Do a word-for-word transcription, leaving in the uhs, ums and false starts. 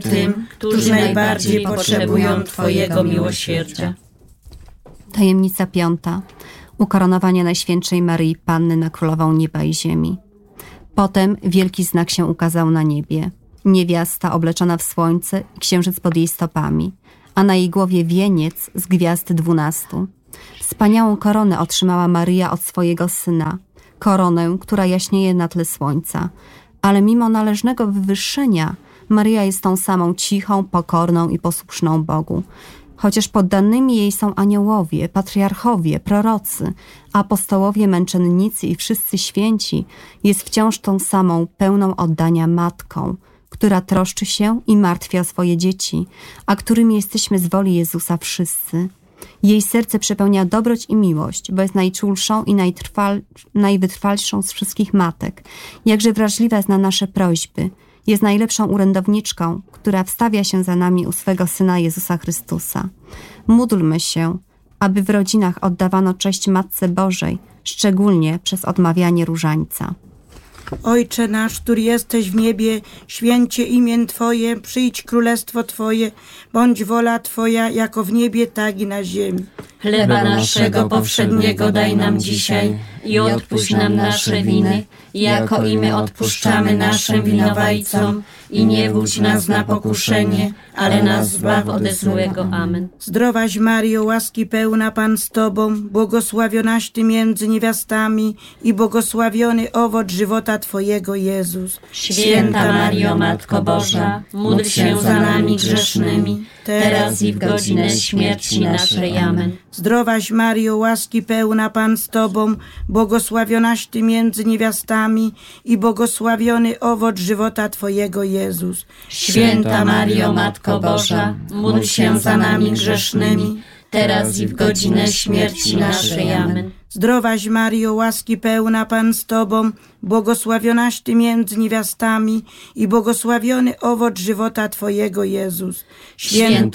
tym, którzy najbardziej potrzebują Twojego miłosierdzia. Tajemnica piąta. Ukoronowanie Najświętszej Maryi Panny na Królową Nieba i Ziemi. Potem wielki znak się ukazał na niebie. Niewiasta obleczona w słońce i księżyc pod jej stopami, a na jej głowie wieniec z gwiazd dwunastu. Wspaniałą koronę otrzymała Maryja od swojego Syna. Koronę, która jaśnieje na tle słońca. Ale mimo należnego wywyższenia, Maryja jest tą samą cichą, pokorną i posłuszną Bogu. Chociaż poddanymi jej są aniołowie, patriarchowie, prorocy, apostołowie, męczennicy i wszyscy święci, jest wciąż tą samą, pełną oddania matką, która troszczy się i martwi o swoje dzieci, a którymi jesteśmy z woli Jezusa wszyscy. Jej serce przepełnia dobroć i miłość, bo jest najczulszą i najtrwal, najwytrwalszą z wszystkich matek. Jakże wrażliwa jest na nasze prośby. Jest najlepszą orędowniczką, która wstawia się za nami u swego Syna Jezusa Chrystusa. Módlmy się, aby w rodzinach oddawano cześć Matce Bożej, szczególnie przez odmawianie różańca. Ojcze nasz, który jesteś w niebie, święcie imię Twoje, przyjdź królestwo Twoje, bądź wola Twoja, jako w niebie, tak i na ziemi. Chleba naszego powszedniego daj nam dzisiaj i odpuść nam nasze winy, jako i my odpuszczamy naszym winowajcom. I nie wódź nas na pokuszenie, ale nas zbaw ode złego. Amen. Zdrowaś Maryjo, łaski pełna, Pan z Tobą, błogosławionaś Ty między niewiastami i błogosławiony owoc żywota Twojego, Jezus. Święta Maryjo, Matko Boża, módl się za nami grzesznymi, teraz i w godzinę śmierci naszej. Amen. Zdrowaś Maryjo, łaski pełna, Pan z Tobą, błogosławionaś Ty między niewiastami i błogosławiony owoc żywota Twojego, Jezus. Święta Maryjo, Matko Boża, módl się za nami grzesznymi, teraz i w godzinę śmierci naszej. Amen. Zdrowaś Maryjo, łaski pełna, Pan z Tobą, błogosławionaś Ty między niewiastami i błogosławiony owoc żywota Twojego, Jezus. Święta